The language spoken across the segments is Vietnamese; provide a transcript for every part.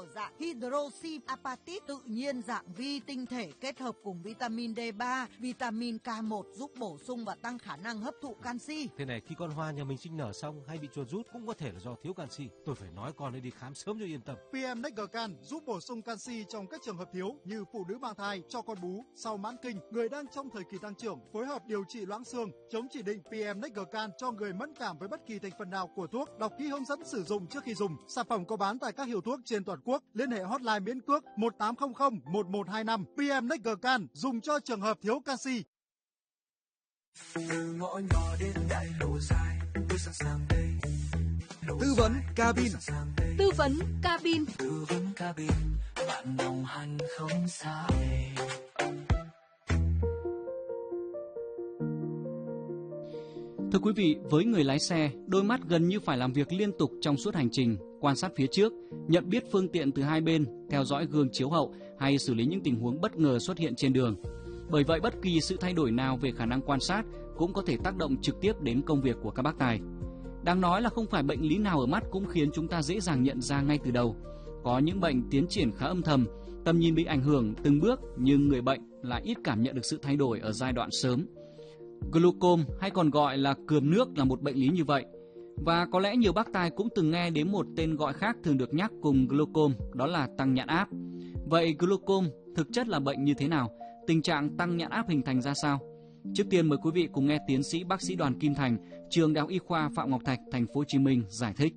ở dạng hydroxy apatit tự nhiên dạng vi tinh thể kết hợp cùng vitamin D3, vitamin K1 giúp bổ sung và tăng khả năng hấp thụ canxi. Thế này, khi con hoa nhà mình sinh nở xong hay bị chuột rút cũng có thể là do thiếu canxi. Tôi phải nói con ấy đi khám sớm cho yên tâm. PM Necgarcan giúp bổ sung canxi trong các trường hợp thiếu như phụ nữ mang thai, cho con bú, sau mãn kinh, người đang trong thời kỳ tăng trưởng, phối hợp điều trị loãng xương, chống chỉ định PM Necgarcan cho người mẫn cảm với bất kỳ thành phần nào của thuốc. Đọc kỹ hướng dẫn sử dụng trước khi dùng. Sản phẩm có bán tại các hiệu thuốc trên toàn quốc. Liên hệ hotline miễn cước 1800 1125. PM Necgarcan dùng cho trường hợp thiếu canxi. Từ ngõ nhỏ đến đại lộ dài, tôi sẵn sàng đây. Tư vấn cabin. Tư vấn cabin. Tư vấn cabin, bạn đồng hành không xa. Thưa quý vị, với người lái xe, đôi mắt gần như phải làm việc liên tục trong suốt hành trình, quan sát phía trước, nhận biết phương tiện từ hai bên, theo dõi gương chiếu hậu hay xử lý những tình huống bất ngờ xuất hiện trên đường. Bởi vậy, bất kỳ sự thay đổi nào về khả năng quan sát cũng có thể tác động trực tiếp đến công việc của các bác tài. Đáng nói là không phải bệnh lý nào ở mắt cũng khiến chúng ta dễ dàng nhận ra ngay từ đầu. Có những bệnh tiến triển khá âm thầm, tầm nhìn bị ảnh hưởng từng bước nhưng người bệnh lại ít cảm nhận được sự thay đổi ở giai đoạn sớm. Glaucom hay còn gọi là cườm nước là một bệnh lý như vậy. Và có lẽ nhiều bác tài cũng từng nghe đến một tên gọi khác thường được nhắc cùng glaucom, đó là tăng nhãn áp. Vậy glaucom thực chất là bệnh như thế nào? Tình trạng tăng nhãn áp hình thành ra sao? Trước tiên mời quý vị cùng nghe tiến sĩ bác sĩ Đoàn Kim Thành, trường Đại học Y khoa Phạm Ngọc Thạch, thành phố Hồ Chí Minh giải thích.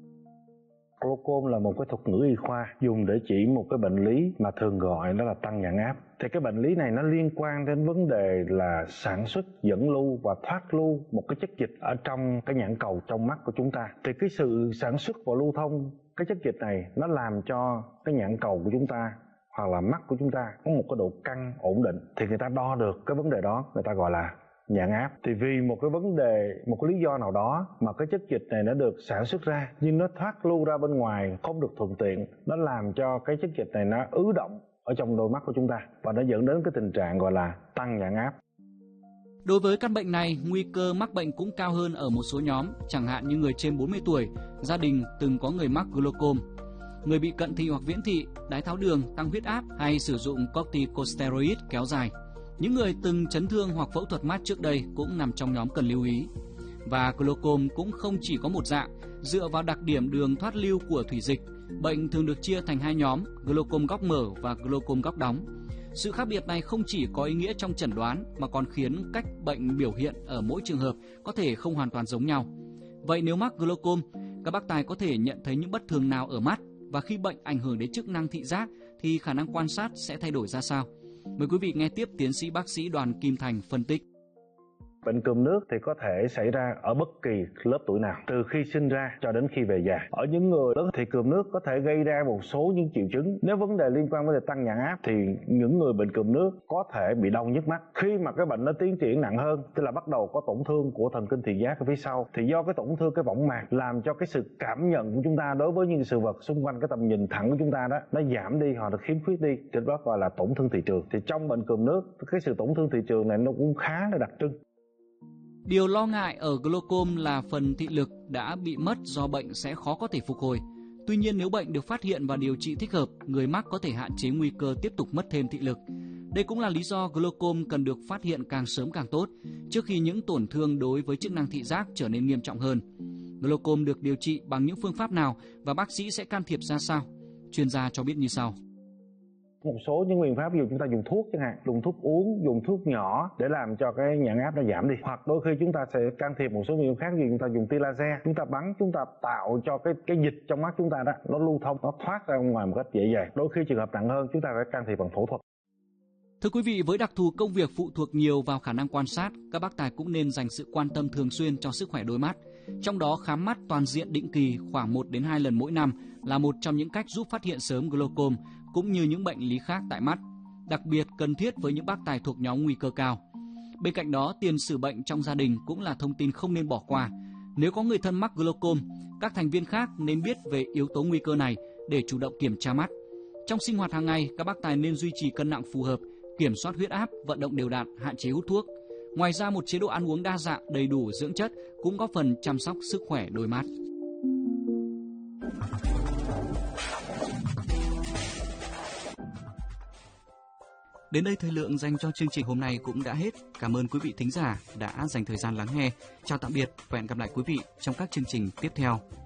Glaucom là một cái thuật ngữ y khoa dùng để chỉ một cái bệnh lý mà thường gọi đó là tăng nhãn áp. Thì cái bệnh lý này nó liên quan đến vấn đề là sản xuất, dẫn lưu và thoát lưu một cái chất dịch ở trong cái nhãn cầu trong mắt của chúng ta. Thì cái sự sản xuất và lưu thông cái chất dịch này nó làm cho cái nhãn cầu của chúng ta hoặc là mắt của chúng ta có một cái độ căng ổn định. Thì người ta đo được cái vấn đề đó, người ta gọi là nhãn áp. Thì vì một cái vấn đề, một cái lý do nào đó mà cái chất dịch này nó được sản xuất ra nhưng nó thoát lưu ra bên ngoài không được thuận tiện, nó làm cho cái chất dịch này nó ứ động ở trong đôi mắt của chúng ta và nó dẫn đến cái tình trạng gọi là tăng nhãn áp. Đối với căn bệnh này, nguy cơ mắc bệnh cũng cao hơn ở một số nhóm, chẳng hạn như người trên 40 tuổi, gia đình từng có người mắc glaucom, người bị cận thị hoặc viễn thị, đái tháo đường, tăng huyết áp hay sử dụng corticosteroid kéo dài. Những người từng chấn thương hoặc phẫu thuật mắt trước đây cũng nằm trong nhóm cần lưu ý. Và glaucom cũng không chỉ có một dạng, dựa vào đặc điểm đường thoát lưu của thủy dịch, bệnh thường được chia thành hai nhóm, glaucom góc mở và glaucom góc đóng. Sự khác biệt này không chỉ có ý nghĩa trong chẩn đoán mà còn khiến cách bệnh biểu hiện ở mỗi trường hợp có thể không hoàn toàn giống nhau. Vậy nếu mắc glaucom, các bác tài có thể nhận thấy những bất thường nào ở mắt, và khi bệnh ảnh hưởng đến chức năng thị giác thì khả năng quan sát sẽ thay đổi ra sao? Mời quý vị nghe tiếp tiến sĩ bác sĩ Đoàn Kim Thành phân tích. Bệnh cườm nước thì có thể xảy ra ở bất kỳ lớp tuổi nào, từ khi sinh ra cho đến khi về già. Ở những người lớn thì cườm nước có thể gây ra một số những triệu chứng. Nếu vấn đề liên quan đến tăng nhãn áp thì những người bệnh cườm nước có thể bị đau nhức mắt. Khi mà cái bệnh nó tiến triển nặng hơn, tức là bắt đầu có tổn thương của thần kinh thị giác ở phía sau, thì do cái tổn thương cái võng mạc làm cho cái sự cảm nhận của chúng ta đối với những sự vật xung quanh cái tầm nhìn thẳng của chúng ta đó nó giảm đi hoặc là khiếm khuyết đi, thì đó gọi là tổn thương thị trường. Thì trong bệnh cườm nước, cái sự tổn thương thị trường này nó cũng khá là đặc trưng. Điều lo ngại ở glaucom là phần thị lực đã bị mất do bệnh sẽ khó có thể phục hồi. Tuy nhiên nếu bệnh được phát hiện và điều trị thích hợp, người mắc có thể hạn chế nguy cơ tiếp tục mất thêm thị lực. Đây cũng là lý do glaucom cần được phát hiện càng sớm càng tốt, trước khi những tổn thương đối với chức năng thị giác trở nên nghiêm trọng hơn. Glaucom được điều trị bằng những phương pháp nào và bác sĩ sẽ can thiệp ra sao? Chuyên gia cho biết như sau. Một số những biện pháp ví dụ chúng ta dùng thuốc chẳng hạn, dùng thuốc uống, dùng thuốc nhỏ để làm cho cái nhãn áp nó giảm đi. Hoặc đôi khi chúng ta sẽ can thiệp một số biện pháp, ví dụ chúng ta dùng tia laser, chúng ta bắn, chúng ta tạo cho cái dịch trong mắt chúng ta đó nó lưu thông, nó thoát ra ngoài một cách dễ dàng. Đôi khi trường hợp nặng hơn chúng ta phải can thiệp bằng phẫu thuật. Thưa quý vị, với đặc thù công việc phụ thuộc nhiều vào khả năng quan sát, các bác tài cũng nên dành sự quan tâm thường xuyên cho sức khỏe đôi mắt. Trong đó khám mắt toàn diện định kỳ khoảng 1 đến 2 lần mỗi năm là một trong những cách giúp phát hiện sớm glaucom cũng như những bệnh lý khác tại mắt, đặc biệt cần thiết với những bác tài thuộc nhóm nguy cơ cao. Bên cạnh đó, tiền sử bệnh trong gia đình cũng là thông tin không nên bỏ qua. Nếu có người thân mắc glaucom, các thành viên khác nên biết về yếu tố nguy cơ này để chủ động kiểm tra mắt. Trong sinh hoạt hàng ngày, các bác tài nên duy trì cân nặng phù hợp, kiểm soát huyết áp, vận động đều đặn, hạn chế hút thuốc. Ngoài ra, một chế độ ăn uống đa dạng, đầy đủ dưỡng chất cũng góp phần chăm sóc sức khỏe đôi mắt. Đến đây thời lượng dành cho chương trình hôm nay cũng đã hết. Cảm ơn quý vị thính giả đã dành thời gian lắng nghe. Chào tạm biệt và hẹn gặp lại quý vị trong các chương trình tiếp theo.